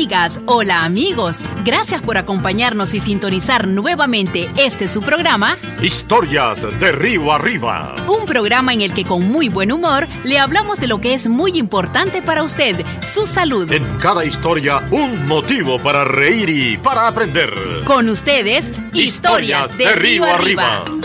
amigas, hola amigos. Gracias por acompañarnos y sintonizar nuevamente su programa Historias de Río Arriba. Un programa en el que con muy buen humor le hablamos de lo que es muy importante para usted, su salud. En cada historia, un motivo para reír y para aprender. Con ustedes, Historias de Río Arriba.